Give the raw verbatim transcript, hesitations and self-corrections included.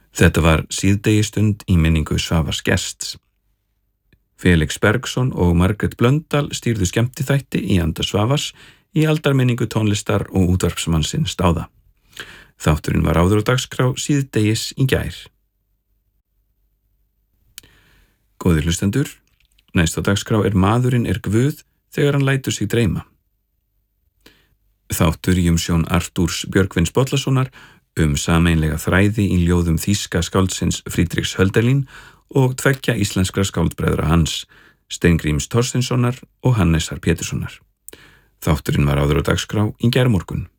Þetta var síðdegistund í minningu Svavars gests. Felix Bergsson og Margrét Blöndal stýrðu skemmtiþætti í anda Svavars í aldarminningu tónlistar og útvarpsmannsins Dáða. Þátturinn var áður á dagskrá síðdegis í gær. Góðir hlustendur, næst á dagskrá er Maðurinn er Guð þegar hann lætur sig dreyma. Þáttur í umsjón Artúrs Björgvins Bollasonar um sameinlega þræði í ljóðum þýska skáldsins Friedrichs Hölderlin og tveggja íslenskra skáldbræðra hans, Steingríms Thorsteinssonar og Hannesar Péturssonar. Þátturinn var áður á dagskrá í gærmorgun.